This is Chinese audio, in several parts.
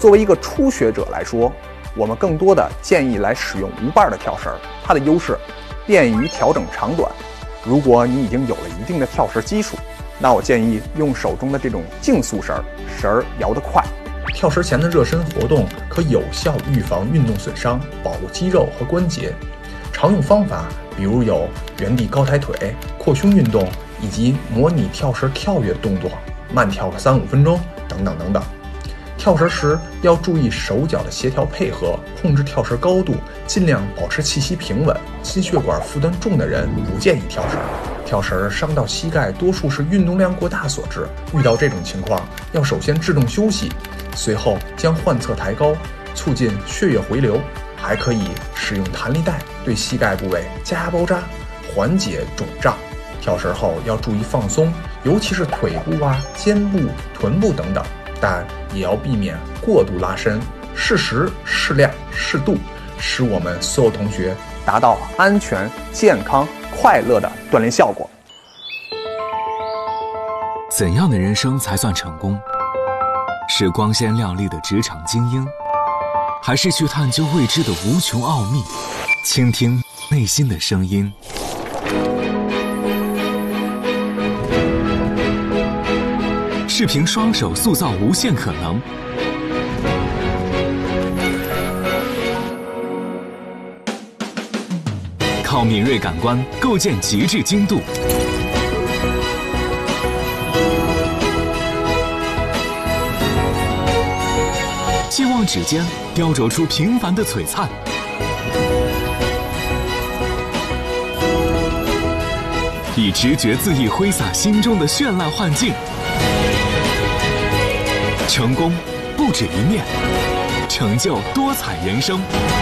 作为一个初学者来说，我们更多的建议来使用无把的跳绳，它的优势便于调整长短。如果你已经有了一定的跳绳基础，那我建议用手中的这种竞速绳，绳儿摇得快。 跳绳前的热身活动可有效预防运动损伤，保护肌肉和关节。常用方法比如有原地高抬腿、扩胸运动，以及模拟跳绳跳跃动作，慢跳个3-5分钟等等等等。跳绳时要注意手脚的协调配合，控制跳绳高度，尽量保持气息平稳。心血管负担重的人不建议跳绳。跳绳伤到膝盖多数是运动量过大所致，遇到这种情况要首先制动休息，随后将患侧抬高，促进血液回流。还可以使用弹力带对膝盖部位加压包扎，缓解肿胀。跳绳后要注意放松，尤其是腿部肩部、臀部等等，但也要避免过度拉伸，适时、适量、适度，使我们所有同学达到安全、健康、快乐的锻炼效果。 怎样的人生才算成功？是光鲜亮丽的职场精英，还是去探究未知的无穷奥秘，倾听内心的声音？是凭双手塑造无限可能，靠敏锐感官构建极致精度，期望指尖雕琢出平凡的璀璨，以直觉恣意挥洒心中的绚烂幻境。成功不止一面，成就多彩人生。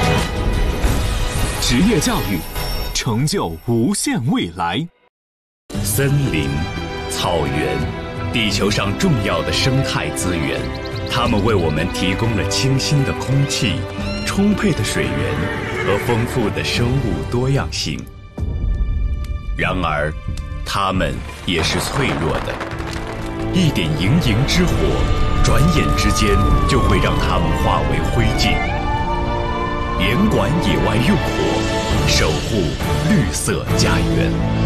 职业教育，成就无限未来。 森林、草原，地球上重要的生态资源，它们为我们提供了清新的空气、充沛的水源和丰富的生物多样性。然而，它们也是脆弱的，一点营营之火，转眼之间就会让它们化为灰烬。严管野外用火，守护绿色家园。